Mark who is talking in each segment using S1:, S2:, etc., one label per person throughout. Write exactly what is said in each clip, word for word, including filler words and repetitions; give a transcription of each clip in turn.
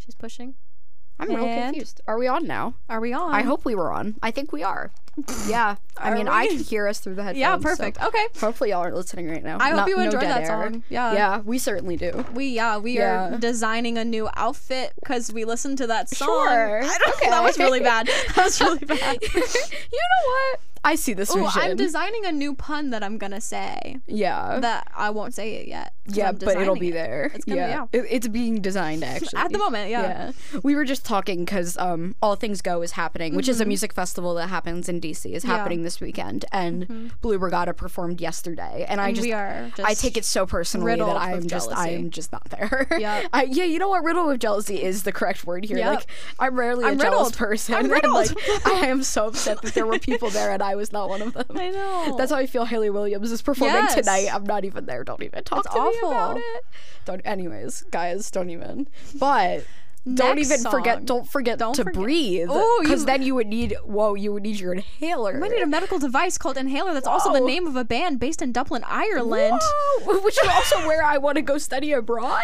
S1: She's pushing.
S2: I'm real
S1: And-
S2: confused. Are we on now?
S1: Are we on?
S2: I hope we were on. I think we are. Yeah. I
S1: Are
S2: mean,
S1: we?
S2: I can hear us through the headphones.
S1: Yeah, perfect.
S2: so
S1: Okay.
S2: Hopefully y'all aren't listening right now.
S1: I hope
S2: Not-
S1: you
S2: no
S1: enjoyed
S2: dead
S1: that
S2: air.
S1: song. Yeah.
S2: Yeah, we certainly do.
S1: We yeah we
S2: Yeah.
S1: are designing a new outfit because we listened to that song.
S2: Sure.
S1: I don't
S2: Okay.
S1: That was really bad. That was really bad.
S2: You know what? I see this
S1: Oh,
S2: vision.
S1: I'm designing a new pun that I'm gonna say.
S2: yeah.
S1: That I won't say it yet. 'cause
S2: Yeah,
S1: I'm
S2: but it'll
S1: designing
S2: be
S1: it.
S2: there.
S1: It's gonna
S2: yeah,
S1: be
S2: It, it's being designed actually
S1: at the moment. Yeah.
S2: Yeah, we were just talking because um, All Things Go is happening, which is a music festival that happens in D C. is
S1: Yeah.
S2: happening this weekend, and Blue Brigada performed yesterday, and I
S1: And
S2: just
S1: we are just
S2: I take it so personally
S1: riddled
S2: that I am
S1: with
S2: just I
S1: jealousy.
S2: am just not there.
S1: Yep.
S2: I, yeah, you know what? Riddled with jealousy is the correct word here.
S1: Yep.
S2: Like I'm rarely
S1: I'm
S2: a jealous
S1: riddled.
S2: person.
S1: I'm
S2: and,
S1: riddled.
S2: like, I am so upset that there were people there and I was not one of them.
S1: I know.
S2: That's how I feel. Haley Williams is performing
S1: Yes.
S2: tonight. I'm not even there. Don't even talk
S1: It's
S2: to me
S1: awful.
S2: about it. Don't. Anyways, guys, don't even. But don't
S1: Next
S2: even forget.
S1: song.
S2: Don't forget
S1: Don't
S2: to
S1: forget-
S2: breathe.
S1: Ooh,
S2: Because
S1: you-
S2: then you would need. Whoa, you would need your inhaler.
S1: You might need a medical device called Inhaler. That's also the
S2: Whoa.
S1: name of a band based in Dublin, Ireland.
S2: Whoa, which is also where I want to go study abroad.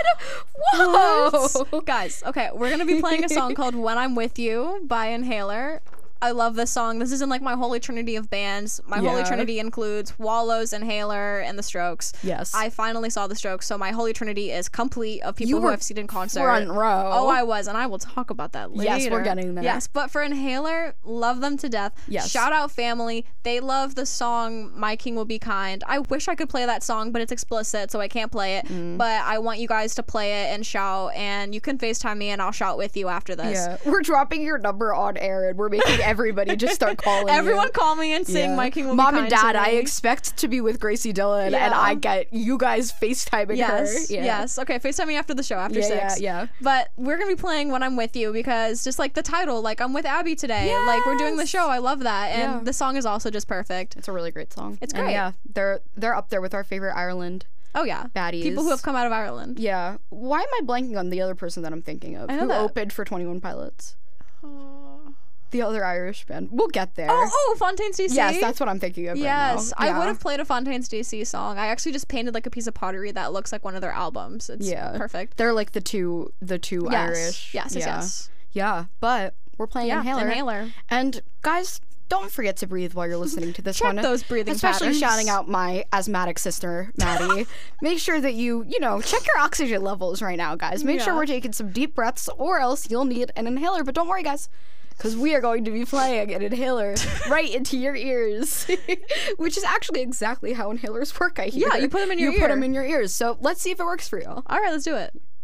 S2: Whoa,
S1: What? Guys, okay, we're gonna be playing a song called "When I'm With You" by Inhaler. I love this song. This is in like my holy trinity of bands. My holy
S2: Yeah.
S1: trinity includes Wallows, Inhaler, and The Strokes.
S2: Yes.
S1: I finally saw The Strokes, so my holy trinity is complete of people
S2: You
S1: who
S2: were
S1: I've seen in concert.
S2: front row.
S1: Oh, I was, and I will talk about that later.
S2: Yes, we're getting there.
S1: Yes, but for Inhaler, love them to death.
S2: Yes.
S1: Shout out family. They love the song "My King Will Be Kind." I wish I could play that song, but it's explicit, so I can't play it.
S2: Mm.
S1: But I want you guys to play it and shout, and you can FaceTime me, and I'll shout with you after this.
S2: Yeah, we're dropping your number on air, and we're making everybody just start calling.
S1: Everyone
S2: you.
S1: call me and sing
S2: Yeah.
S1: "My King Will
S2: Mom
S1: Be
S2: and
S1: Kind"
S2: Dad,
S1: to
S2: I
S1: me.
S2: expect to be with Gracie Dillon,
S1: Yeah.
S2: and I get you guys FaceTiming
S1: Yes,
S2: her. Yeah.
S1: yes. Okay, FaceTime me after the show, after
S2: Yeah,
S1: six.
S2: yeah, yeah.
S1: But we're gonna be playing "When I'm With You" because just like the title, like I'm with Abby today. Like we're doing the
S2: Yes.
S1: show. I love that, and
S2: Yeah.
S1: the song is also just perfect.
S2: It's a really great song.
S1: It's
S2: And
S1: great.
S2: yeah, they're they're up there with our favorite Ireland
S1: Oh yeah,
S2: baddies.
S1: people who have come out of Ireland.
S2: Yeah. Why am I blanking on the other person that I'm thinking of?
S1: I know
S2: Who
S1: that.
S2: opened for twenty-one Pilots?
S1: Oh,
S2: The other Irish band. We'll get there.
S1: oh, Fontaine's D C.
S2: Yes, that's what I'm thinking of
S1: Yes,
S2: right now.
S1: I would
S2: Yeah.
S1: have played a Fontaine's D C song. I actually just painted like a piece of pottery that looks like one of their albums. It's
S2: Yeah.
S1: perfect.
S2: They're like the two the two
S1: Yes.
S2: Irish.
S1: Yes, yes,
S2: yeah.
S1: yes.
S2: Yeah, but we're playing
S1: Yeah,
S2: Inhaler.
S1: Inhaler.
S2: And guys, don't forget to breathe while you're listening to this
S1: Check
S2: one.
S1: those breathing
S2: Especially
S1: patterns.
S2: shouting out my asthmatic sister, Maddie. Make sure that you, you know, check your oxygen levels right now, guys. Make sure
S1: Yeah.
S2: we're taking some deep breaths or else you'll need an inhaler. But don't worry, guys, because we are going to be playing an inhaler right into your ears, which is actually exactly how inhalers work, I hear.
S1: Yeah, you put 'em in your
S2: You put
S1: ear.
S2: them in your ears. So let's see if it works for you.
S1: All right, let's do it.